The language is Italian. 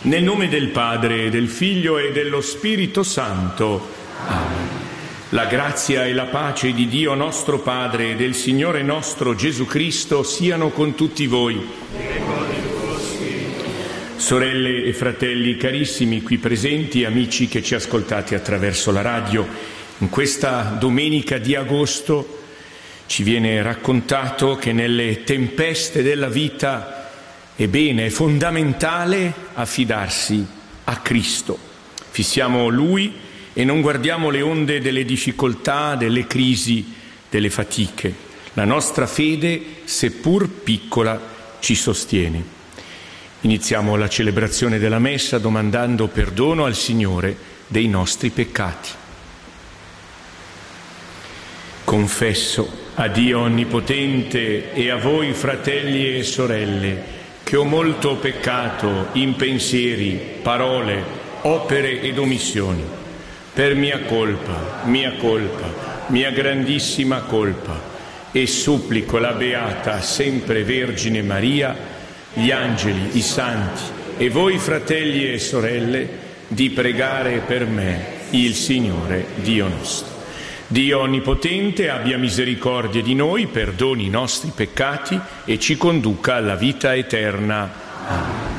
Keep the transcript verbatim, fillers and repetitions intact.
Nel nome del Padre, del Figlio e dello Spirito Santo. Amen. La grazia e la pace di Dio nostro Padre e del Signore nostro Gesù Cristo siano con tutti voi. Sorelle e fratelli carissimi qui presenti, amici che ci ascoltate attraverso la radio, in questa domenica di agosto ci viene raccontato che nelle tempeste della vita è bene, è fondamentale affidarsi a Cristo. Fissiamo Lui e non guardiamo le onde delle difficoltà, delle crisi, delle fatiche. La nostra fede, seppur piccola, ci sostiene. Iniziamo la celebrazione della Messa domandando perdono al Signore dei nostri peccati. Confesso a Dio Onnipotente e a voi, fratelli e sorelle, che ho molto peccato in pensieri, parole, opere ed omissioni, per mia colpa, mia colpa, mia grandissima colpa, e supplico la Beata sempre Vergine Maria, gli angeli, i santi e voi, fratelli e sorelle, di pregare per me il Signore Dio nostro. Dio Onnipotente abbia misericordia di noi, perdoni i nostri peccati e ci conduca alla vita eterna. Amen.